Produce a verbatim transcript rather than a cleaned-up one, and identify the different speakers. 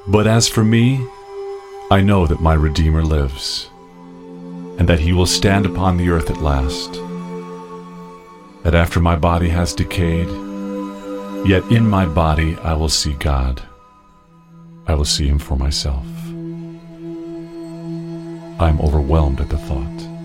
Speaker 1: But as for me, I know that my Redeemer lives, and that he will stand upon the earth at last. That after my body has decayed, yet in my body I will see God. I will see him for myself. I am overwhelmed at the thought.